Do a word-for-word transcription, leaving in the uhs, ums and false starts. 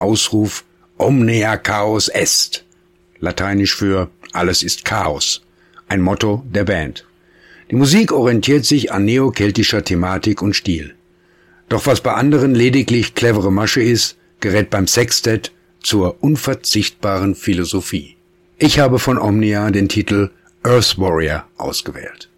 Ausruf Omnia Chaos Est, lateinisch für alles ist Chaos, ein Motto der Band. Die Musik orientiert sich an neokeltischer Thematik und Stil. Doch was bei anderen lediglich clevere Masche ist, gerät beim Sextett zur unverzichtbaren Philosophie. Ich habe von Omnia den Titel Earth Warrior ausgewählt.